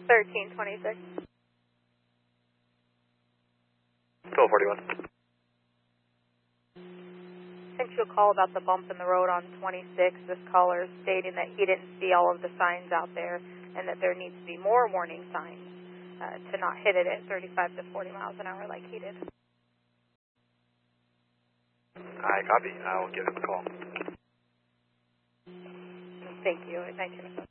1326. 1241. Sent you a call about the bump in the road on 26. This caller is stating that he didn't see all of the signs out there and that there needs to be more warning signs to not hit it at 35 to 40 miles an hour like he did. I copy. I will give him a call. Thank you. Thank you.